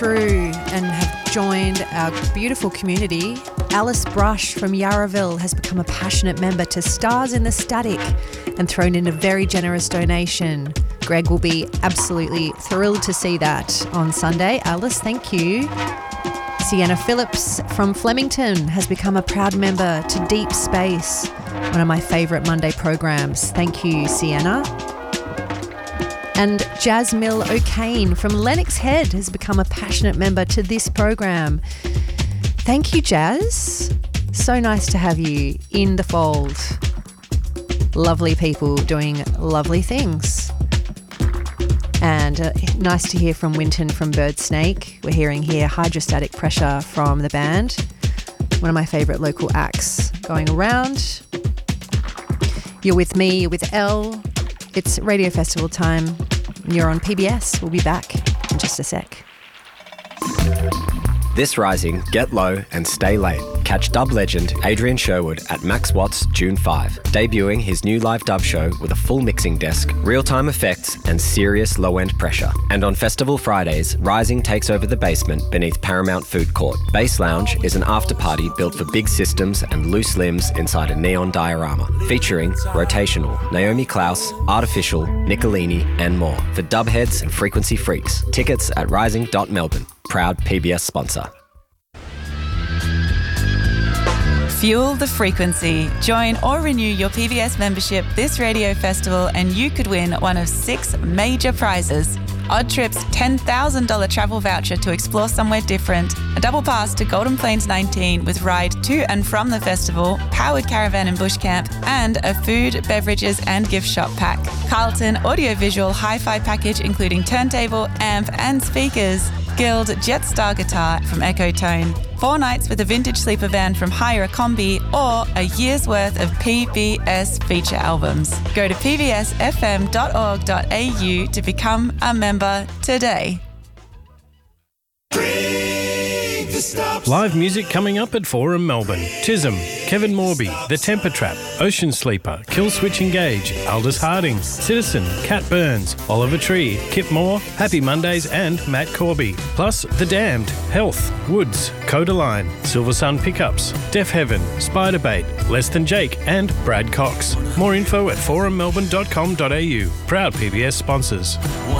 through and have joined our beautiful community. Alice Brush from Yarraville has become a passionate member to Stars in the Static and thrown in a very generous donation. Greg will be absolutely thrilled to see that on Sunday. Alice, thank you. Sienna Phillips from Flemington has become a proud member to Deep Space, one of my favourite Monday programs. Thank you, Sienna. And Jasmine O'Kane from Lennox Head has become a passionate member to this program. Thank you, Jazz. So nice to have you in the fold. Lovely people doing lovely things. And nice to hear from Winton from Bird Snake. We're hearing here Hydrostatic Pressure from the band. One of my favourite local acts going around. You're with me, you're with Elle. It's Radio Festival time. You're on PBS. We'll be back in just a sec. This Rising, get low and stay late. Catch dub legend Adrian Sherwood at Max Watts June 5, debuting his new live dub show with a full mixing desk, real-time effects and serious low-end pressure. And on Festival Fridays, Rising takes over the basement beneath Paramount Food Court. Bass Lounge is an after-party built for big systems and loose limbs inside a neon diorama, featuring Rotational, Naomi Klaus, Artificial, Nicolini and more for dub heads and frequency freaks. Tickets at rising.melbourne. Proud PBS sponsor. Fuel the frequency. Join or renew your PBS membership this radio festival and you could win one of 6 major prizes. Odd Trip's $10,000 travel voucher to explore somewhere different, a double pass to Golden Plains 19 with ride to and from the festival, powered caravan and bush camp, and a food, beverages and gift shop pack. Carlton audiovisual hi-fi package including turntable, amp and speakers. Guild Jetstar guitar from Ecotone. 4 nights with a vintage sleeper van from Hire a Combi, or a year's worth of PBS feature albums. Go to pbsfm.org.au to become a member today. Live music coming up at Forum Melbourne. Chisholm, Kevin Morby, The Temper Trap, Ocean Sleeper, Kill Switch Engage, Aldous Harding, Citizen, Cat Burns, Oliver Tree, Kip Moore, Happy Mondays and Matt Corby. Plus The Damned, Health, Woods, Codaline, Silver Sun Pickups, Deaf Heaven, Spiderbait, Less Than Jake and Brad Cox. More info at forummelbourne.com.au. Proud PBS sponsors.